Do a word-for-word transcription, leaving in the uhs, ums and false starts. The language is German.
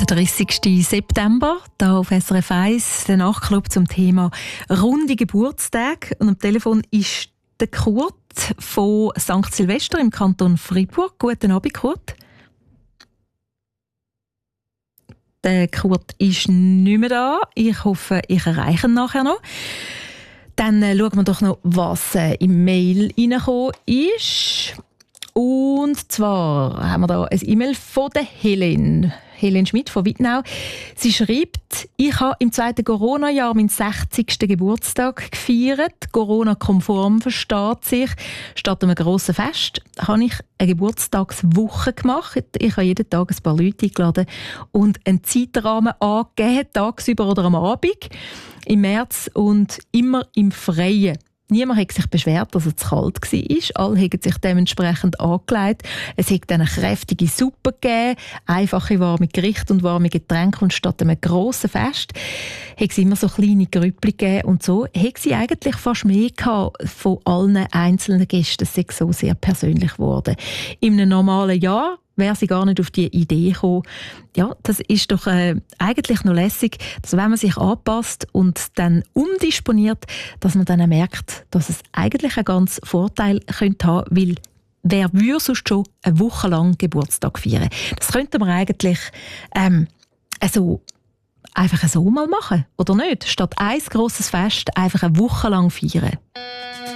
dreißigsten September, da auf S R F eins, der Nachtclub zum Thema runde Geburtstage. Und am Telefon ist der Kurt von Sankt Silvester im Kanton Freiburg. Guten Abend, Kurt. Der Kurt ist nicht mehr da. Ich hoffe, ich erreiche ihn nachher noch. Dann äh, schauen wir doch noch, was äh, im Mail reingekommen ist. Und zwar haben wir da ein E-Mail von der Helen. Helen Schmidt von Wittnau. Sie schreibt, ich habe im zweiten Corona-Jahr meinen sechzigsten Geburtstag gefeiert. Corona-konform versteht sich. Statt einem grossen Fest habe ich eine Geburtstagswoche gemacht. Ich habe jeden Tag ein paar Leute eingeladen und einen Zeitrahmen angegeben, tagsüber oder am Abend, im März und immer im Freien. Niemand hat sich beschwert, dass es zu kalt war. Alle haben sich dementsprechend angelegt. Es hat eine kräftige Suppe gegeben, einfache warme Gerichte und warme Getränke. Und statt einem grossen Fest hat es immer so kleine Grüppli gegeben. Und so hat sie eigentlich fast mehr gehabt von allen einzelnen Gästen. Es ist so sehr persönlich geworden. In einem normalen Jahr wäre sie gar nicht auf die Idee gekommen. Ja, das ist doch äh, eigentlich noch lässig, dass wenn man sich anpasst und dann umdisponiert, dass man dann merkt, dass es eigentlich einen ganz Vorteil könnte haben, weil wer würde sonst schon eine Woche lang Geburtstag feiern? Das könnte man eigentlich ähm, also einfach so mal machen, oder nicht? Statt ein grosses Fest einfach eine Woche lang feiern.